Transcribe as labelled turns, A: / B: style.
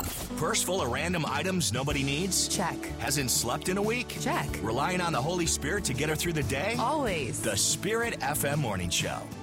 A: Purse full of random items nobody needs?
B: Check.
A: Hasn't slept in a week?
B: Check.
A: Relying on the Holy Spirit to get her through the day?
B: Always.
A: The Spirit FM Morning Show.